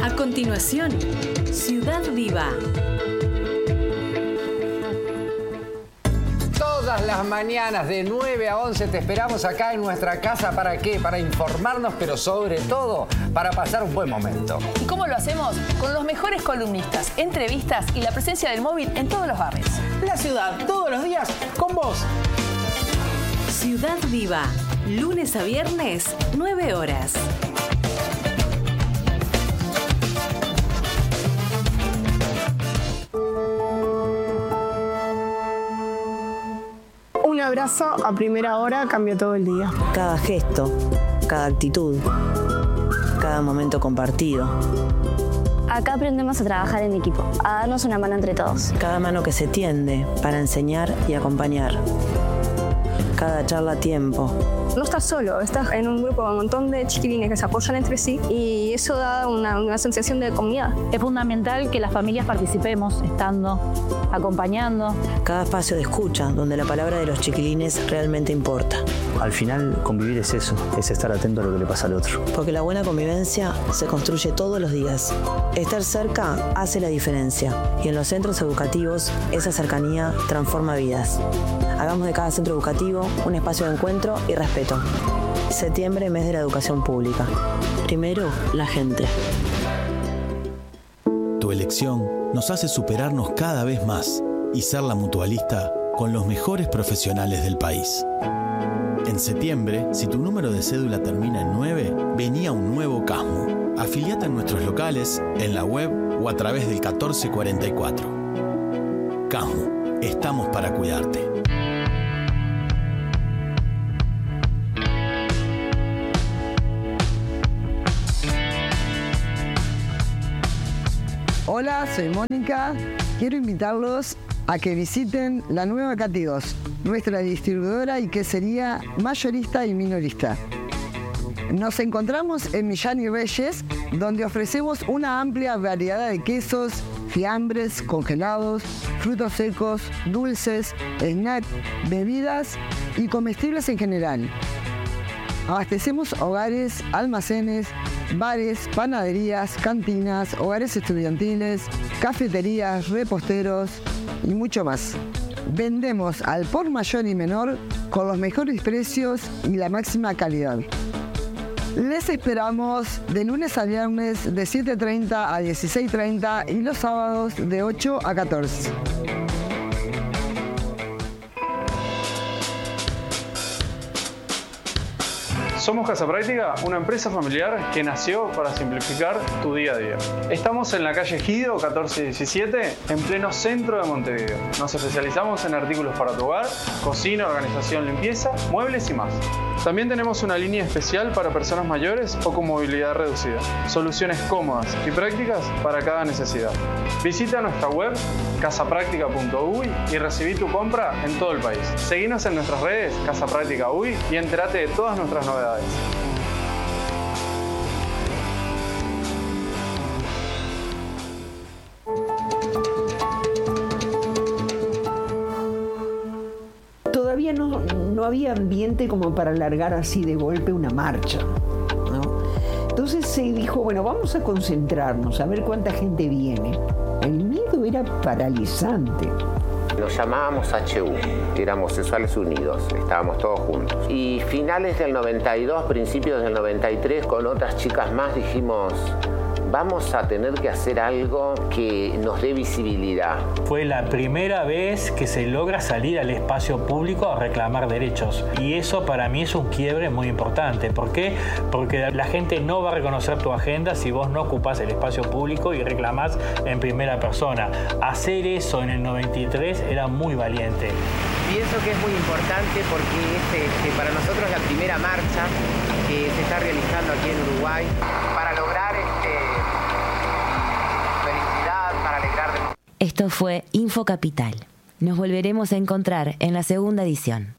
A continuación, Ciudad Viva. Todas las mañanas de 9 a 11 te esperamos acá en nuestra casa. ¿Para qué? Para informarnos, pero sobre todo para pasar un buen momento. ¿Y cómo lo hacemos? Con los mejores columnistas, entrevistas y la presencia del móvil en todos los barrios. La ciudad, todos los días, con vos. Ciudad Viva, lunes a viernes, 9 horas. Un abrazo a primera hora cambió todo el día. Cada gesto, cada actitud, cada momento compartido. Acá aprendemos a trabajar en equipo, a darnos una mano entre todos. Cada mano que se tiende para enseñar y acompañar. Cada charla a tiempo. No estás solo, estás en un grupo con un montón de chiquilines que se apoyan entre sí y eso da una sensación de comunidad. Es fundamental que las familias participemos, estando, acompañando. Cada espacio de escucha donde la palabra de los chiquilines realmente importa. Al final, convivir es eso, es estar atento a lo que le pasa al otro. Porque la buena convivencia se construye todos los días. Estar cerca hace la diferencia y en los centros educativos esa cercanía transforma vidas. Hagamos de cada centro educativo un espacio de encuentro y respeto. Septiembre, mes de la educación pública. Primero, la gente. Tu elección nos hace superarnos cada vez más y ser la mutualista con los mejores profesionales del país. En septiembre, si tu número de cédula termina en 9, vení a un nuevo Casmu. Afiliate en nuestros locales, en la web o a través del 1444. Casmu, estamos para cuidarte. Hola, soy Mónica. Quiero invitarlos a que visiten la nueva Cati2, nuestra distribuidora y quesería mayorista y minorista. Nos encontramos en Millán y Reyes, donde ofrecemos una amplia variedad de quesos, fiambres, congelados, frutos secos, dulces, snacks, bebidas y comestibles en general. Abastecemos hogares, almacenes, bares, panaderías, cantinas, hogares estudiantiles, cafeterías, reposteros y mucho más. Vendemos al por mayor y menor con los mejores precios y la máxima calidad. Les esperamos de lunes a viernes de 7:30 a 16:30 y los sábados de 8 a 14. Somos Casa Práctica, una empresa familiar que nació para simplificar tu día a día. Estamos en la calle Ejido 1417, en pleno centro de Montevideo. Nos especializamos en artículos para tu hogar, cocina, organización, limpieza, muebles y más. También tenemos una línea especial para personas mayores o con movilidad reducida. Soluciones cómodas y prácticas para cada necesidad. Visita nuestra web casapractica.uy y recibí tu compra en todo el país. Seguinos en nuestras redes Casa Práctica Uy y entérate de todas nuestras novedades. Todavía no había ambiente como para alargar así de golpe una marcha, ¿no? Entonces se dijo, bueno, vamos a concentrarnos, a ver cuánta gente viene. El miedo era paralizante. Nos llamábamos HU, éramos Sexuales Unidos, estábamos todos juntos. Y finales del 92, principios del 93, con otras chicas más dijimos, vamos a tener que hacer algo que nos dé visibilidad. Fue la primera vez que se logra salir al espacio público a reclamar derechos. Y eso para mí es un quiebre muy importante. ¿Por qué? Porque la gente no va a reconocer tu agenda si vos no ocupás el espacio público y reclamás en primera persona. Hacer eso en el 93 era muy valiente. Pienso que es muy importante porque es para nosotros la primera marcha que se está realizando aquí en Uruguay para lograr felicidad, para alegrar. Esto fue Info Capital. Nos volveremos a encontrar en la segunda edición.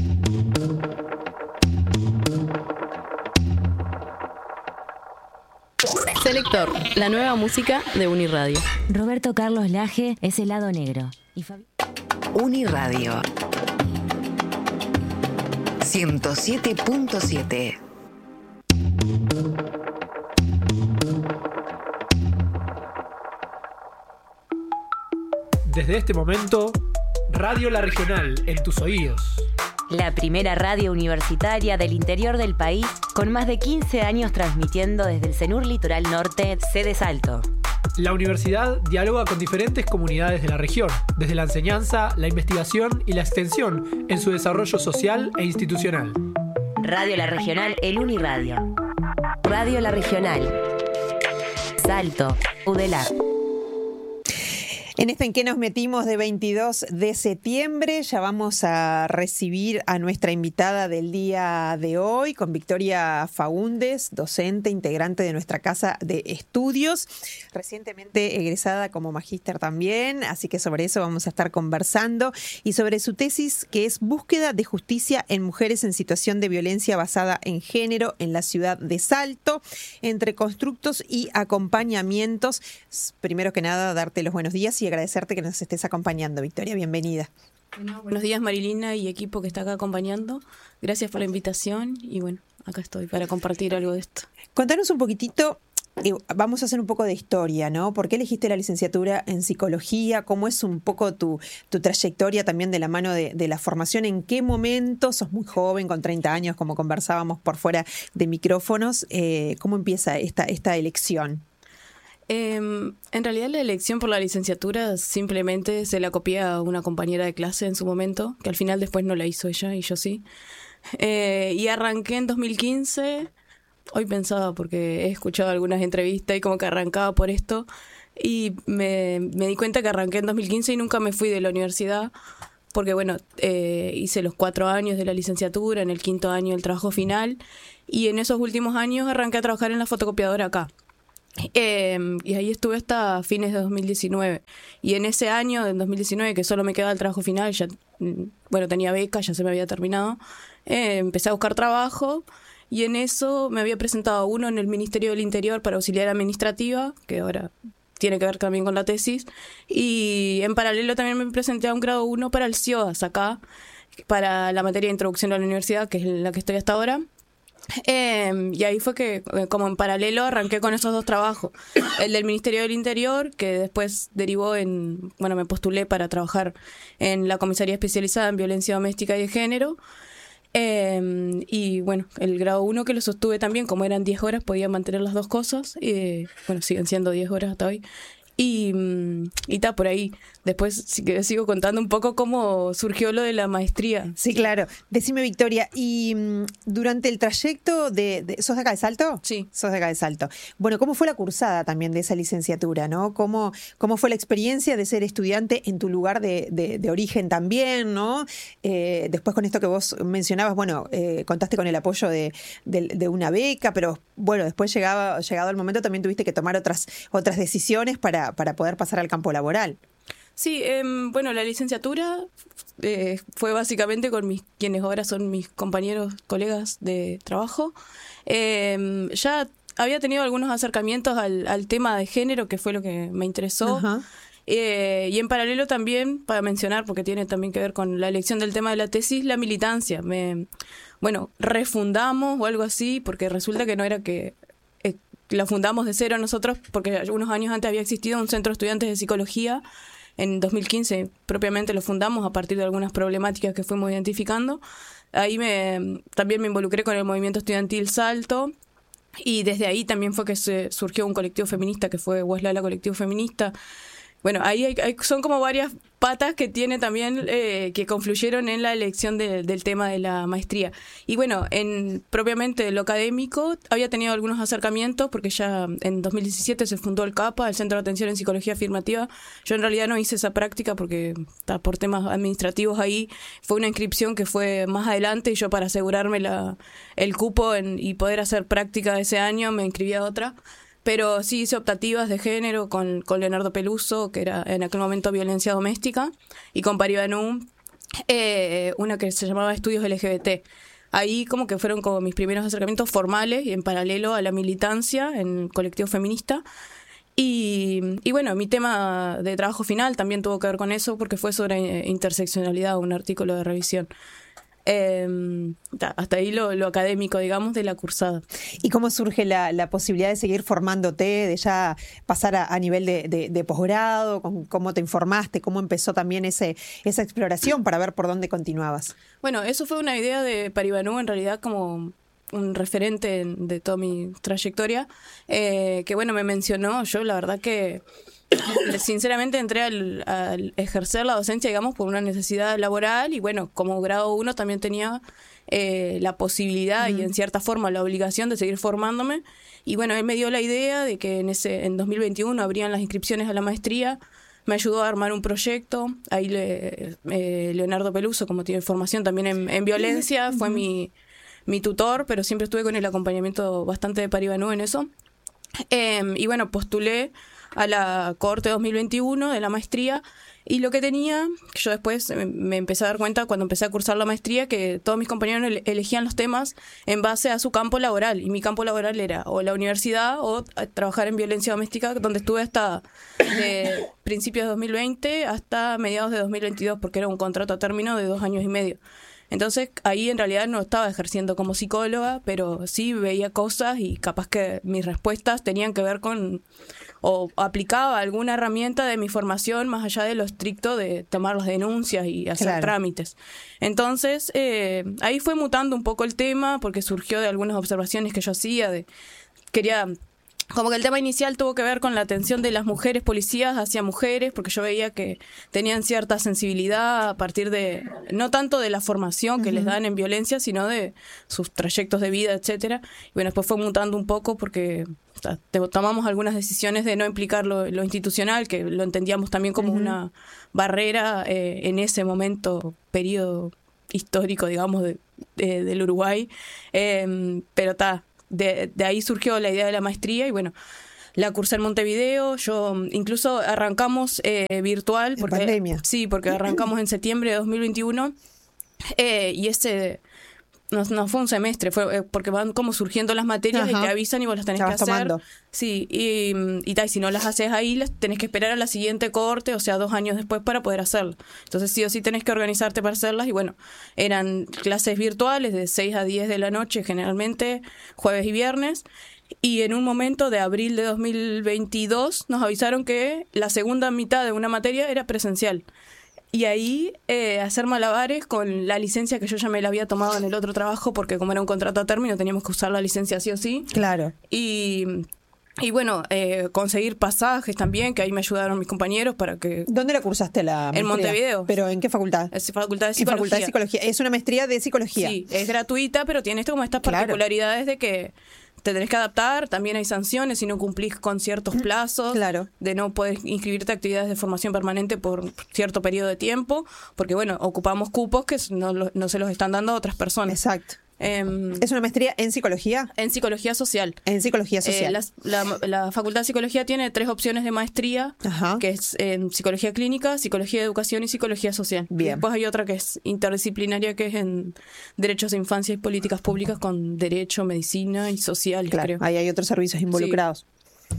Selector, la nueva música de Uniradio. Roberto Carlos Laje es el lado negro. Uniradio 107.7. Desde este momento, Radio La Regional en tus oídos. La primera radio universitaria del interior del país, con más de 15 años transmitiendo desde el CENUR Litoral Norte, sede Salto. La universidad dialoga con diferentes comunidades de la región, desde la enseñanza, la investigación y la extensión en su desarrollo social e institucional. Radio La Regional, el Uniradio. Radio La Regional. Salto, Udelar. En En qué nos metimos de 22 de septiembre, ya vamos a recibir a nuestra invitada del día de hoy, con Victoria Faúndez, docente, integrante de nuestra casa de estudios, recientemente egresada como magíster también, así que sobre eso vamos a estar conversando, y sobre su tesis, que es Búsqueda de justicia en mujeres en situación de violencia basada en género en la ciudad de Salto, entre constructos y acompañamientos. Primero que nada, darte los buenos días y agradecerte que nos estés acompañando, Victoria. Bienvenida. Bueno, buenos días, Marilina y equipo que está acá acompañando. Gracias por la invitación y bueno, acá estoy para compartir algo de esto. Contanos un poquitito, vamos a hacer un poco de historia, ¿no? ¿Por qué elegiste la licenciatura en psicología? ¿Cómo es un poco tu trayectoria también de la mano de la formación? ¿En qué momento? Sos muy joven, con 30 años, como conversábamos por fuera de micrófonos. ¿Cómo empieza esta elección? En realidad la elección por la licenciatura simplemente se la copié a una compañera de clase en su momento, que al final después no la hizo ella y yo sí. Y arranqué en 2015, hoy pensaba porque he escuchado algunas entrevistas y como que arrancaba por esto, y me di cuenta que arranqué en 2015 y nunca me fui de la universidad, porque bueno, hice los 4 años de la licenciatura, en el 5º año el trabajo final, y en esos últimos años arranqué a trabajar en la fotocopiadora acá. Y ahí estuve hasta fines de 2019, y en ese año, en 2019, que solo me quedaba el trabajo final, ya bueno, tenía beca, ya se me había terminado, empecé a buscar trabajo, y en eso me había presentado uno en el Ministerio del Interior para auxiliar administrativa, que ahora tiene que ver también con la tesis, y en paralelo también me presenté a un grado 1 para el CIOAS acá, para la materia de introducción a la universidad, que es la que estoy hasta ahora. Y ahí fue que, como en paralelo, arranqué con esos 2 trabajos. El del Ministerio del Interior, que después derivó en... Bueno, me postulé para trabajar en la comisaría especializada en violencia doméstica y de género. Y bueno, el grado 1 que lo sostuve también, como eran 10 horas, podía mantener las 2 cosas. Bueno, siguen siendo 10 horas hasta hoy. Y está por ahí. Después sigo contando un poco cómo surgió lo de la maestría. Sí, claro. Decime, Victoria, y durante el trayecto ¿sos de acá de Salto? Sí. Sos de acá de Salto. Bueno, ¿cómo fue la cursada también de esa licenciatura, no? ¿Cómo fue la experiencia de ser estudiante en tu lugar de origen también, no? Después con esto que vos mencionabas, bueno, contaste con el apoyo de una beca, pero bueno, después llegado el momento también tuviste que tomar otras decisiones para poder pasar al campo laboral. Sí, bueno, la licenciatura fue básicamente con quienes ahora son mis compañeros, colegas de trabajo. Ya había tenido algunos acercamientos al tema de género, que fue lo que me interesó. Ajá. Y en paralelo también, para mencionar, porque tiene también que ver con la elección del tema de la tesis, la militancia. Bueno, refundamos o algo así, porque resulta que no era que... la fundamos de cero nosotros, porque unos años antes había existido un centro de estudiantes de psicología. En 2015 propiamente lo fundamos a partir de algunas problemáticas que fuimos identificando. Ahí también me involucré con el movimiento estudiantil Salto, y desde ahí también fue que surgió un colectivo feminista que fue Hueslala Colectivo Feminista. Bueno, ahí son como varias patas que tiene también, que confluyeron en la elección del tema de la maestría. Y bueno, propiamente lo académico, había tenido algunos acercamientos, porque ya en 2017 se fundó el CAPA, el Centro de Atención en Psicología Afirmativa. Yo en realidad no hice esa práctica porque por temas administrativos ahí fue una inscripción que fue más adelante, y yo, para asegurarme el cupo y poder hacer práctica ese año, me inscribí a otra. Pero sí hice optativas de género con Leonardo Peluso, que era en aquel momento violencia doméstica, y con Paribanu, una que se llamaba Estudios LGBT. Ahí como que fueron como mis primeros acercamientos formales, y en paralelo a la militancia en el colectivo feminista. Y bueno, mi tema de trabajo final también tuvo que ver con eso, porque fue sobre interseccionalidad, un artículo de revisión. Hasta ahí lo académico, digamos, de la cursada. ¿Y cómo surge la posibilidad de seguir formándote, de ya pasar a nivel de posgrado? ¿Cómo te informaste? ¿Cómo empezó también esa exploración para ver por dónde continuabas? Bueno, eso fue una idea de Paribanu, en realidad, como un referente de toda mi trayectoria, que bueno, me mencionó. Yo la verdad que sinceramente entré al ejercer la docencia, digamos, por una necesidad laboral, y bueno, como grado 1 también tenía la posibilidad y en cierta forma la obligación de seguir formándome, y bueno, él me dio la idea de que en 2021 abrían las inscripciones a la maestría. Me ayudó a armar un proyecto. Ahí Leonardo Peluso, como tiene formación también en violencia, fue mi tutor, pero siempre estuve con el acompañamiento bastante de Paribanu en eso. Y bueno, postulé a la cohorte 2021 de la maestría, y lo que tenía, que yo después me empecé a dar cuenta cuando empecé a cursar la maestría, que todos mis compañeros elegían los temas en base a su campo laboral, y mi campo laboral era o la universidad o trabajar en violencia doméstica, donde estuve hasta principios de 2020 hasta mediados de 2022, porque era un contrato a término de 2 años y medio. Entonces ahí en realidad no estaba ejerciendo como psicóloga, pero sí veía cosas y capaz que mis respuestas tenían que ver con, o aplicaba alguna herramienta de mi formación más allá de lo estricto de tomar las denuncias y hacer trámites. Entonces ahí fue mutando un poco el tema, porque surgió de algunas observaciones que yo hacía, como que el tema inicial tuvo que ver con la atención de las mujeres policías hacia mujeres, porque yo veía que tenían cierta sensibilidad a partir de, no tanto de la formación que les dan en violencia, sino de sus trayectos de vida, etcétera. Y bueno, después fue mutando un poco porque tomamos algunas decisiones de no implicar lo institucional, que lo entendíamos también como una barrera en ese periodo histórico, digamos, del Uruguay. Pero de ahí surgió la idea de la maestría, y bueno, la cursé en Montevideo. Yo incluso arrancamos virtual, porque pandemia. Sí, porque arrancamos en septiembre de 2021, y no fue un semestre, fue porque van como surgiendo las materias y te avisan y vos las tenés que hacer. Tomando. Sí, y si no las haces ahí, las tenés que esperar a la siguiente cohorte, o sea, 2 años después, para poder hacerlo. Entonces sí o sí tenés que organizarte para hacerlas, y bueno, eran clases virtuales de 6 a 10 de la noche, generalmente jueves y viernes. Y en un momento de abril de 2022 nos avisaron que la segunda mitad de una materia era presencial. Y ahí hacer malabares con la licencia, que yo ya me la había tomado en el otro trabajo, porque como era un contrato a término teníamos que usar la licencia sí o sí. Claro. Y bueno, conseguir pasajes también, que ahí me ayudaron mis compañeros para que... ¿Dónde la cursaste la maestría? En Montevideo. ¿Pero en qué facultad? Es Facultad de Psicología. En Facultad de Psicología. Es una maestría de psicología. Sí, es gratuita, pero tiene como estas particularidades de que te tenés que adaptar. También hay sanciones si no cumplís con ciertos plazos, de no poder inscribirte a actividades de formación permanente por cierto periodo de tiempo, porque bueno, ocupamos cupos que no se los están dando a otras personas. Exacto. ¿Es una maestría en psicología? En psicología social. En psicología social. La Facultad de Psicología tiene 3 opciones de maestría, que es en psicología clínica, psicología de educación y psicología social. Bien. Y después hay otra que es interdisciplinaria, que es en derechos de infancia y políticas públicas, con derecho, medicina y sociales, creo. Ahí hay otros servicios involucrados.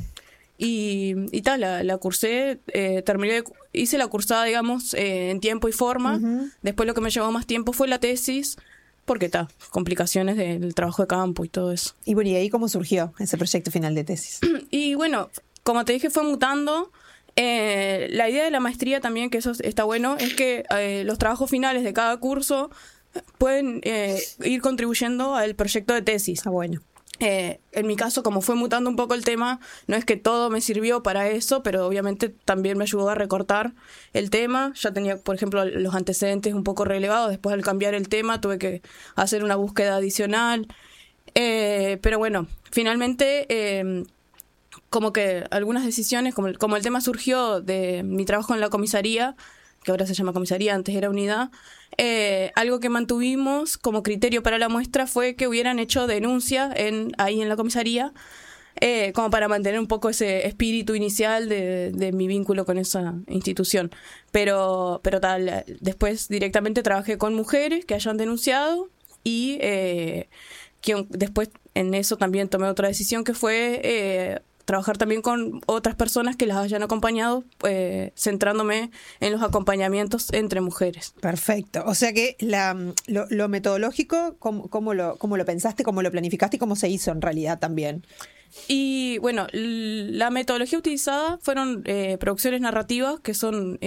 Sí. Y la cursé, hice la cursada, digamos, en tiempo y forma. Después lo que me llevó más tiempo fue la tesis, porque complicaciones del trabajo de campo y todo eso. Y bueno, ¿y ahí cómo surgió ese proyecto final de tesis? Y bueno, como te dije, fue mutando. La idea de la maestría también, que eso está bueno, es que los trabajos finales de cada curso pueden ir contribuyendo al proyecto de tesis. Bueno. En mi caso, como fue mutando un poco el tema, no es que todo me sirvió para eso, pero obviamente también me ayudó a recortar el tema. Ya tenía, por ejemplo, los antecedentes un poco relevados. Después, al cambiar el tema, tuve que hacer una búsqueda adicional. Pero bueno, finalmente, como que algunas decisiones, como el tema surgió de mi trabajo en la comisaría, que ahora se llama comisaría, antes era unidad, algo que mantuvimos como criterio para la muestra fue que hubieran hecho denuncia ahí en la comisaría, como para mantener un poco ese espíritu inicial de mi vínculo con esa institución. Pero después directamente trabajé con mujeres que hayan denunciado, y que después en eso también tomé otra decisión, que fue trabajar también con otras personas que las hayan acompañado, centrándome en los acompañamientos entre mujeres. Perfecto. O sea que lo metodológico, ¿cómo lo pensaste, cómo lo planificaste y cómo se hizo en realidad también? Y bueno, la metodología utilizada fueron producciones narrativas que son,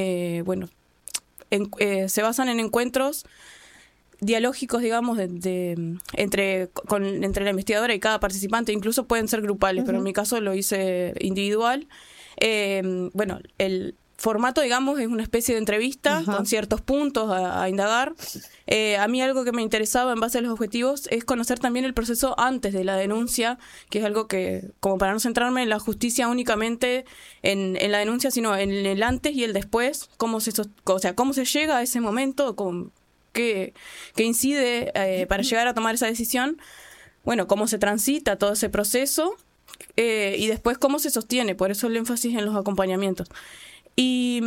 se basan en encuentros dialógicos, digamos, entre la investigadora y cada participante. Incluso pueden ser grupales, pero en mi caso lo hice individual. El formato, digamos, es una especie de entrevista con ciertos puntos a indagar. A mí algo que me interesaba en base a los objetivos es conocer también el proceso antes de la denuncia, que es algo que, como para no centrarme en la justicia únicamente en la denuncia, sino en el antes y el después, cómo se llega a ese momento, que incide para llegar a tomar esa decisión, cómo se transita todo ese proceso y después cómo se sostiene, por eso el énfasis en los acompañamientos. Y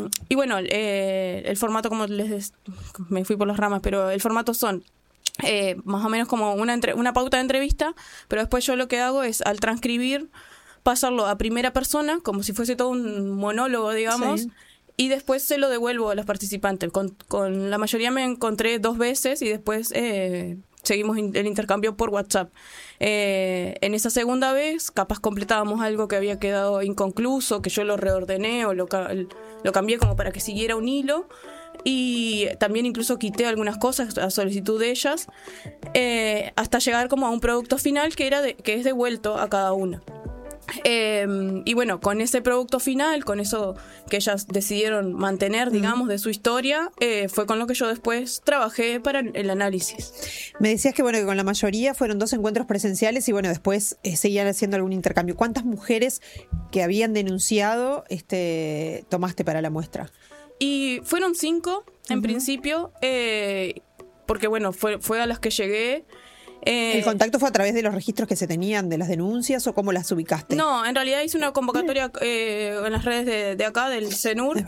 el formato, me fui por las ramas, pero el formato son más o menos como una pauta de entrevista, pero después yo lo que hago es, al transcribir, pasarlo a primera persona, como si fuese todo un monólogo, digamos. Sí. Y después se lo devuelvo a los participantes. Con la mayoría me encontré 2 veces y después seguimos el intercambio por WhatsApp. En esa segunda vez, capaz completábamos algo que había quedado inconcluso, que yo lo reordené o lo cambié como para que siguiera un hilo. Y también incluso quité algunas cosas a solicitud de ellas, hasta llegar como a un producto final que es devuelto a cada una. Con ese producto final, con eso que ellas decidieron mantener, digamos, de su historia, fue con lo que yo después trabajé para el análisis. Me decías que con la mayoría fueron 2 encuentros presenciales y después seguían haciendo algún intercambio. ¿Cuántas mujeres que habían denunciado tomaste para la muestra? Y fueron 5 en principio, porque fue a las que llegué. ¿El contacto fue a través de los registros que se tenían de las denuncias o cómo las ubicaste? No, en realidad hice una convocatoria en las redes de acá, del CENUR,